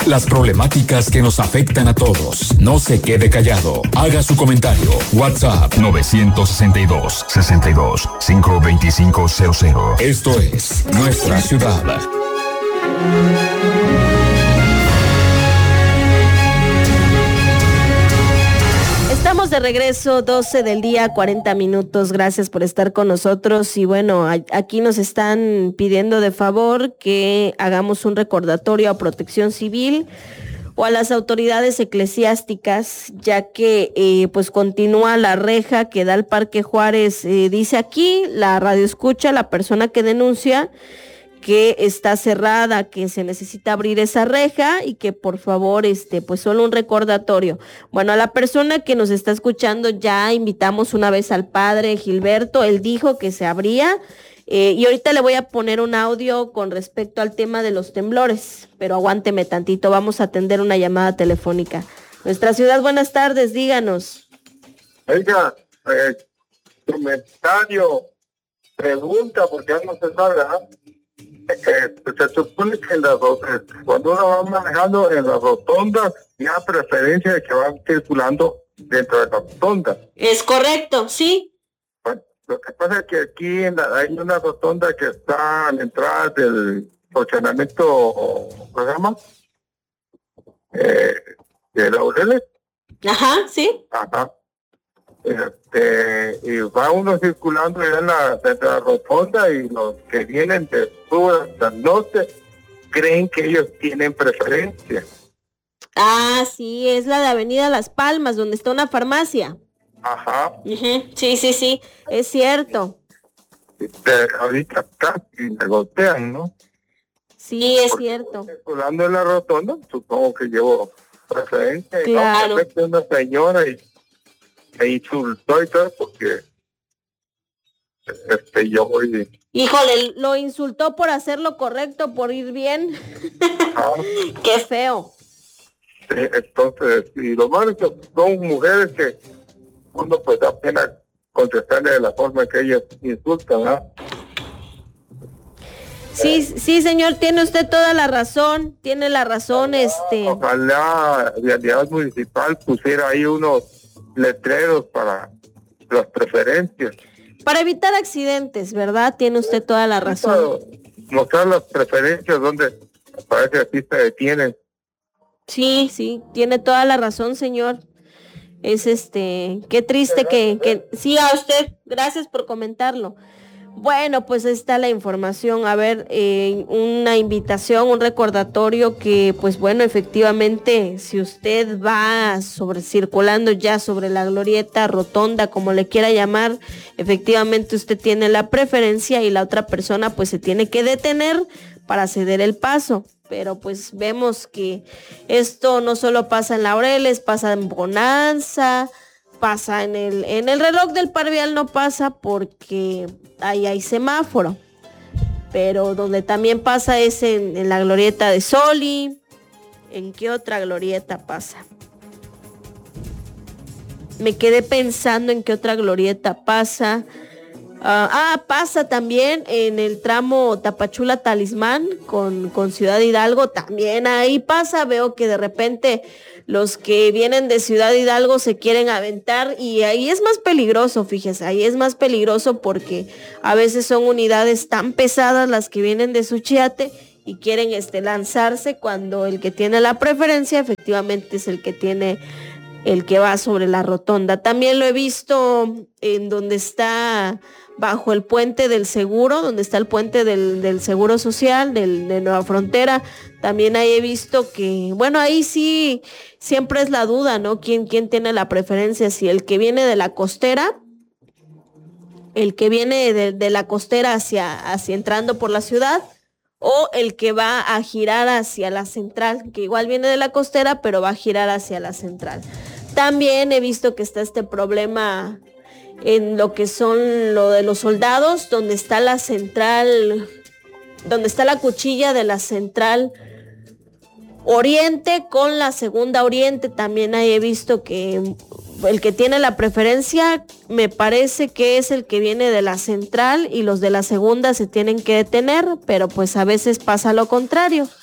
Las problemáticas que nos afectan a todos. No se quede callado. Haga su comentario. WhatsApp 962-52500. Esto es Nuestra Ciudad. Estamos de regreso, 12 del día, 40 minutos. Gracias por estar con nosotros. Y bueno, aquí nos están pidiendo de favor que hagamos un recordatorio a Protección Civil o a las autoridades eclesiásticas, ya que pues continúa la reja que da al Parque Juárez. Dice aquí la radio escucha, la persona que denuncia que está cerrada, que se necesita abrir esa reja y que por favor, pues solo un recordatorio. Bueno, a la persona que nos está escuchando ya invitamos una vez al padre Gilberto, él dijo que se abría, y ahorita le voy a poner un audio con respecto al tema de los temblores, pero aguánteme tantito, vamos a atender una llamada telefónica. Nuestra Ciudad, buenas tardes, díganos. Oiga, comentario, pregunta, porque ya no se sabe, ¿verdad? Se supone que cuando uno va manejando en las rotondas, tiene preferencia de que van circulando dentro de la rotonda. Es correcto, sí. Bueno, lo que pasa es que aquí hay una rotonda que está a la entrada del funcionamiento, ¿cómo se llama? De Laureles. Ajá, sí. Ajá. Y va uno circulando ya dentro de la rotonda, y los que vienen de sur hasta el norte creen que ellos tienen preferencia. Ah, sí, es la de Avenida Las Palmas, donde está una farmacia. Ajá. Uh-huh. Sí, es cierto. Ahorita casi me golpean, ¿no? Sí, es cierto. Circulando en la rotonda, supongo que llevo preferencia. Claro. Y no, una señora y me insultó y todo, porque yo voy. Híjole, lo insultó por hacer lo correcto, por ir bien. Qué feo. Sí, entonces, y lo malo es que son mujeres que uno pues da pena contestarle de la forma que ellas insultan, ¿no? Sí, señor, tiene usted toda la razón, tiene la razón, Ojalá la Vialidad Municipal pusiera ahí unos letreros para las preferencias. Para evitar accidentes, ¿verdad? Tiene usted toda la razón. Mostrar las preferencias donde parece que así se detienen. Sí, tiene toda la razón, señor. Es qué triste que sí, a usted, gracias por comentarlo. Bueno, pues está la información. A ver, una invitación, un recordatorio que, pues bueno, efectivamente, si usted va circulando ya sobre la glorieta, rotonda, como le quiera llamar, efectivamente usted tiene la preferencia y la otra persona pues se tiene que detener para ceder el paso. Pero pues vemos que esto no solo pasa en Laureles, pasa en Bonanza, pasa en el reloj del Par Vial, no pasa porque ahí hay semáforo, pero donde también pasa es en la glorieta de Soli. ¿En qué otra glorieta pasa? Me quedé pensando en qué otra glorieta pasa. Pasa también en el tramo Tapachula Talismán con Ciudad Hidalgo, también ahí pasa. Veo que de repente los que vienen de Ciudad Hidalgo se quieren aventar y ahí es más peligroso, fíjese, ahí es más peligroso porque a veces son unidades tan pesadas las que vienen de Suchiate y quieren lanzarse, cuando el que tiene la preferencia efectivamente es el que va sobre la rotonda. También lo he visto en donde está bajo el puente del seguro, donde está el puente del Seguro Social, de Nueva Frontera. También ahí he visto que, bueno, ahí sí, siempre es la duda, ¿no? ¿Quién tiene la preferencia? Si el que viene de la costera, el que viene de la costera hacia entrando por la ciudad, o el que va a girar hacia la central, que igual viene de la costera, pero va a girar hacia la central. También he visto que está este problema en lo que son lo de los soldados, donde está la central, donde está la cuchilla de la central Oriente con la segunda Oriente. También ahí he visto que el que tiene la preferencia me parece que es el que viene de la central y los de la segunda se tienen que detener, pero pues a veces pasa lo contrario.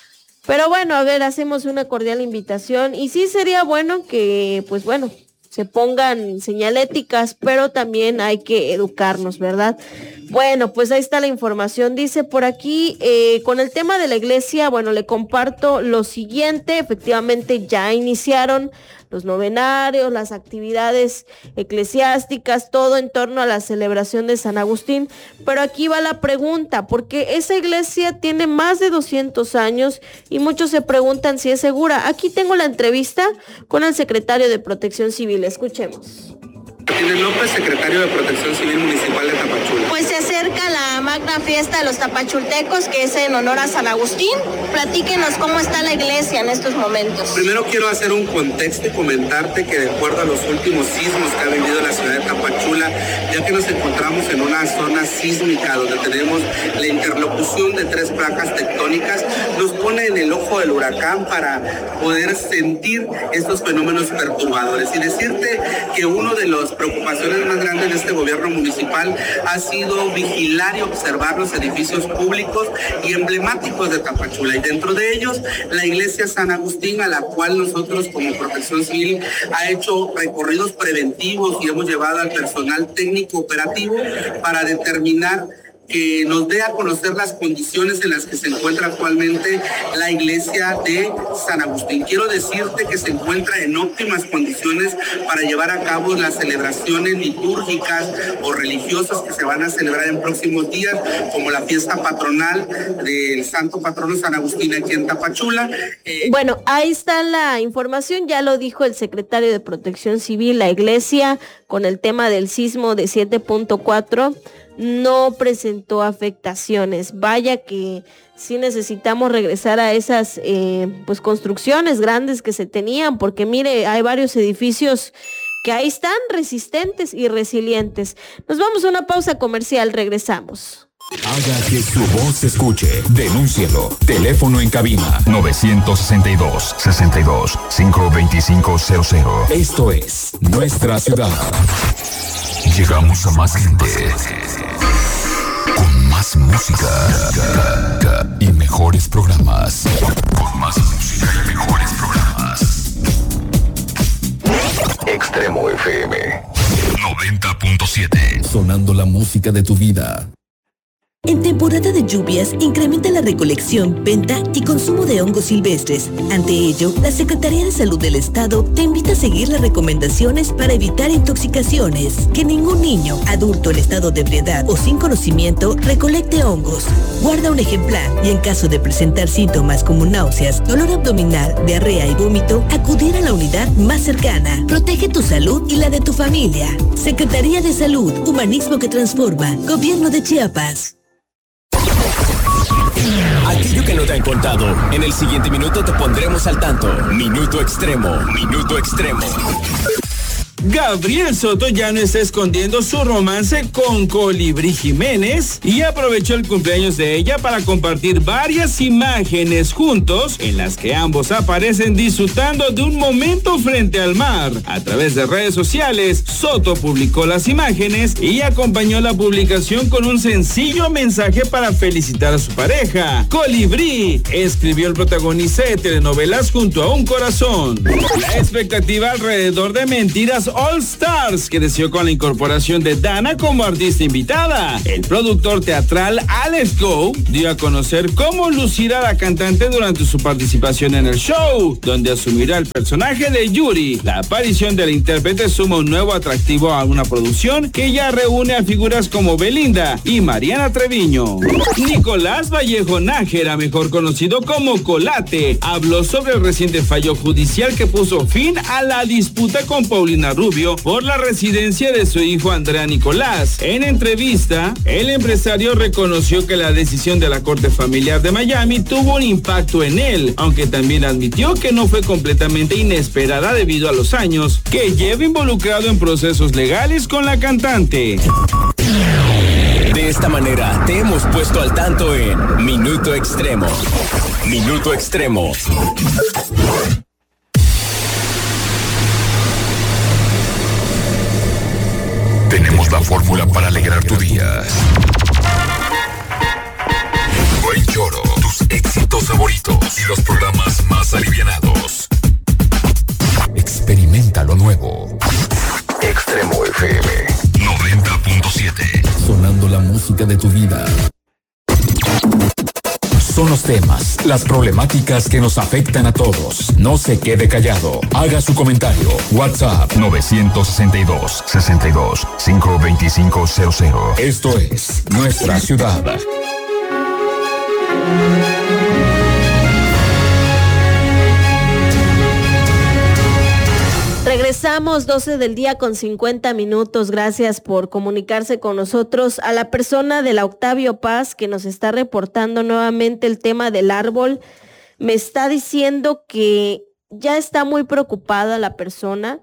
Pero bueno, a ver, hacemos una cordial invitación y sí sería bueno que, pues bueno, se pongan señaléticas, pero también hay que educarnos, ¿verdad? Bueno, pues ahí está la información. Dice por aquí, con el tema de la iglesia, bueno, le comparto lo siguiente. Efectivamente ya iniciaron los novenarios, las actividades eclesiásticas, todo en torno a la celebración de San Agustín. Pero aquí va la pregunta, porque esa iglesia tiene más de 200 años y muchos se preguntan si es segura. Aquí tengo la entrevista con el secretario de Protección Civil. Escuchemos. Martínez López, secretario de Protección Civil Municipal de Tapachula. Pues se acerca la magna fiesta de los tapachultecos, que es en honor a San Agustín. Platíquenos cómo está la iglesia en estos momentos. Primero quiero hacer un contexto y comentarte que de acuerdo a los últimos sismos que ha vivido la ciudad de Tapachula, ya que nos encontramos en una zona sísmica donde tenemos la interlocución de 3 placas tectónicas, nos pone en el ojo del huracán para poder sentir estos fenómenos perturbadores. Y decirte que uno de los preocupaciones más grandes de este gobierno municipal ha sido vigilar y observar los edificios públicos y emblemáticos de Tapachula, y dentro de ellos la iglesia San Agustín, a la cual nosotros como Protección Civil ha hecho recorridos preventivos y hemos llevado al personal técnico operativo para determinar que nos dé a conocer las condiciones en las que se encuentra actualmente la iglesia de San Agustín. Quiero decirte que se encuentra en óptimas condiciones para llevar a cabo las celebraciones litúrgicas o religiosas que se van a celebrar en próximos días, como la fiesta patronal del Santo Patrono San Agustín aquí en Tapachula. Bueno, ahí está la información, ya lo dijo el secretario de Protección Civil. La iglesia, con el tema del sismo de 7.4, no presentó afectaciones. Vaya que sí necesitamos regresar a esas pues construcciones grandes que se tenían, porque mire, hay varios edificios que ahí están resistentes y resilientes. Nos vamos a una pausa comercial, regresamos. Haga que su voz se escuche. Denúncielo. Teléfono en cabina 962-52500. Esto es Nuestra Ciudad. Llegamos a más gente. Con más música y mejores programas. Con más música y mejores programas. Extremo FM 90.7. Sonando la música de tu vida. En temporada de lluvias, incrementa la recolección, venta y consumo de hongos silvestres. Ante ello, la Secretaría de Salud del Estado te invita a seguir las recomendaciones para evitar intoxicaciones. Que ningún niño, adulto en estado de ebriedad o sin conocimiento recolecte hongos. Guarda un ejemplar y en caso de presentar síntomas como náuseas, dolor abdominal, diarrea y vómito, acudir a la unidad más cercana. Protege tu salud y la de tu familia. Secretaría de Salud, humanismo que transforma. Gobierno de Chiapas. Aquello que no te han contado, en el siguiente minuto te pondremos al tanto. Minuto Extremo, Minuto Extremo. Gabriel Soto ya no está escondiendo su romance con Colibrí Jiménez y aprovechó el cumpleaños de ella para compartir varias imágenes juntos en las que ambos aparecen disfrutando de un momento frente al mar. A través de redes sociales, Soto publicó las imágenes y acompañó la publicación con un sencillo mensaje para felicitar a su pareja. Colibrí, escribió el protagonista de telenovelas junto a un corazón. La expectativa alrededor de Mentiras All Stars creció con la incorporación de Dana como artista invitada. El productor teatral Alex Go dio a conocer cómo lucirá la cantante durante su participación en el show, donde asumirá el personaje de Yuri. La aparición del intérprete suma un nuevo atractivo a una producción que ya reúne a figuras como Belinda y Mariana Treviño. Nicolás Vallejo Nájera, mejor conocido como Colate, habló sobre el reciente fallo judicial que puso fin a la disputa con Paulina Rubio por la residencia de su hijo Andrea Nicolás. En entrevista, el empresario reconoció que la decisión de la Corte Familiar de Miami tuvo un impacto en él, aunque también admitió que no fue completamente inesperada debido a los años que lleva involucrado en procesos legales con la cantante. De esta manera, te hemos puesto al tanto en Minuto Extremo. Minuto Extremo. Tenemos la fórmula para alegrar tu día. Buen choro, tus éxitos momentos favoritos y los programas más alivianados. Experimenta lo nuevo. Extremo FM 90.7. Sonando la música de tu vida. Son los temas, las problemáticas que nos afectan a todos. No se quede callado. Haga su comentario. WhatsApp 962-52500. Esto es Nuestra Ciudad. Regresamos 12 del día con 50 minutos. Gracias por comunicarse con nosotros. A la persona de la Octavio Paz que nos está reportando nuevamente el tema del árbol, me está diciendo que ya está muy preocupada la persona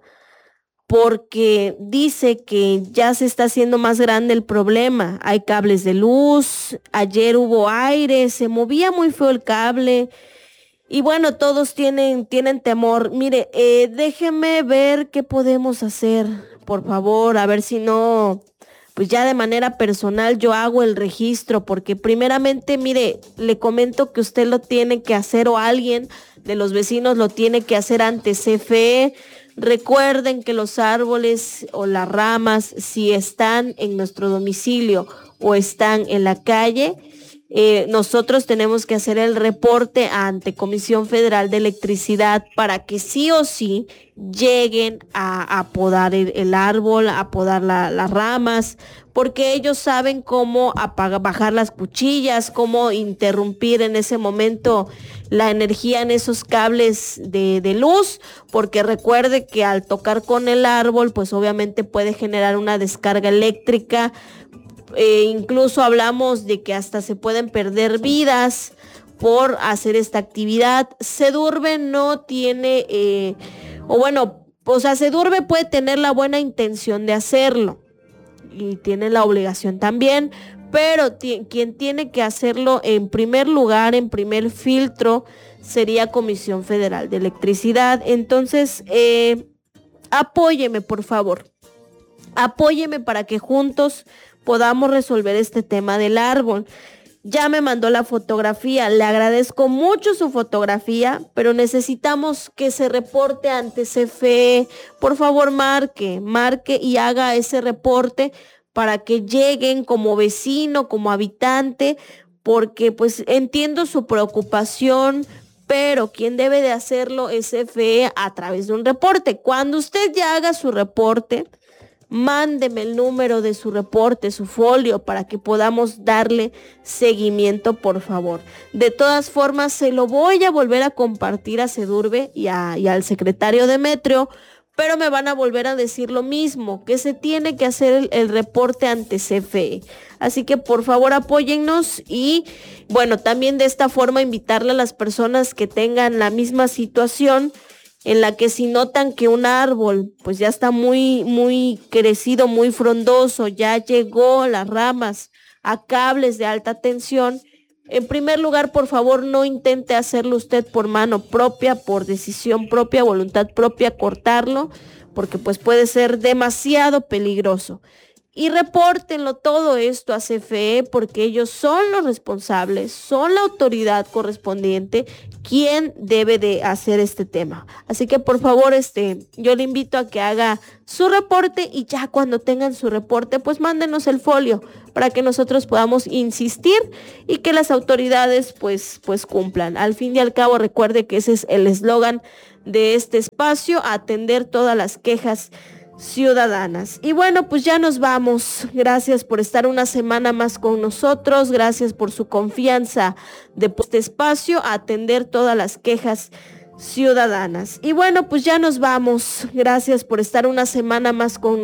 porque dice que ya se está haciendo más grande el problema. Hay cables de luz, ayer hubo aire, se movía muy feo el cable. Y bueno, todos tienen temor. Mire, déjeme ver qué podemos hacer, por favor, a ver si no, pues ya de manera personal yo hago el registro, porque primeramente, mire, le comento que usted lo tiene que hacer o alguien de los vecinos lo tiene que hacer ante CFE. Recuerden que los árboles o las ramas, si están en nuestro domicilio o están en la calle, nosotros tenemos que hacer el reporte ante Comisión Federal de Electricidad para que sí o sí lleguen a podar el árbol, a podar las ramas, porque ellos saben cómo bajar las cuchillas, cómo interrumpir en ese momento la energía en esos cables de luz, porque recuerde que al tocar con el árbol, pues obviamente puede generar una descarga eléctrica. Incluso hablamos de que hasta se pueden perder vidas por hacer esta actividad. Sedurbe no tiene, Sedurbe puede tener la buena intención de hacerlo y tiene la obligación también, pero quien tiene que hacerlo en primer lugar, en primer filtro, sería Comisión Federal de Electricidad. Entonces, apóyeme, por favor. Apóyeme para que juntos podamos resolver este tema del árbol. Ya me mandó la fotografía, le agradezco mucho su fotografía, pero necesitamos que se reporte ante CFE. Por favor, marque y haga ese reporte para que lleguen como vecino, como habitante, porque pues entiendo su preocupación, pero quien debe de hacerlo es CFE a través de un reporte. Cuando usted ya haga su reporte, mándeme el número de su reporte, su folio, para que podamos darle seguimiento, por favor. De todas formas, se lo voy a volver a compartir a Sedurbe y al secretario Demetrio, pero me van a volver a decir lo mismo, que se tiene que hacer el reporte ante CFE. Así que por favor apóyennos y bueno, también de esta forma invitarle a las personas que tengan la misma situación, en la que si notan que un árbol pues ya está muy crecido, muy frondoso, ya llegó las ramas a cables de alta tensión, en primer lugar, por favor, no intente hacerlo usted por mano propia, por decisión propia, voluntad propia, cortarlo, porque pues puede ser demasiado peligroso. Y repórtenlo todo esto a CFE, porque ellos son los responsables, son la autoridad correspondiente quien debe de hacer este tema. Así que por favor, yo le invito a que haga su reporte y ya cuando tengan su reporte, pues mándenos el folio para que nosotros podamos insistir y que las autoridades pues cumplan. Al fin y al cabo, recuerde que ese es el eslogan de este espacio, atender todas las quejas ciudadanas. Y bueno, pues ya nos vamos. Gracias por estar una semana más con nosotros. Gracias por su confianza de este espacio a atender todas las quejas ciudadanas. Y bueno, pues ya nos vamos. Gracias por estar una semana más con nosotros.